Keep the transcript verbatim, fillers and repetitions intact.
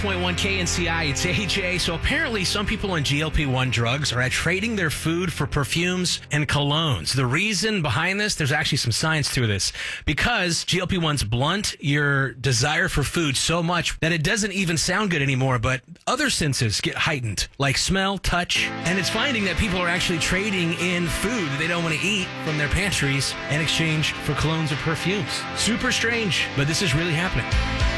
point one K N C I, it's A J. So apparently some people on G L P one drugs are trading their food for perfumes and colognes. The reason behind this, there's actually some science to this. Because G L P ones blunt your desire for food so much that it doesn't even sound good anymore, but other senses get heightened, like smell, touch. And it's finding that people are actually trading in food they don't want to eat from their pantries in exchange for colognes or perfumes. Super strange, but this is really happening.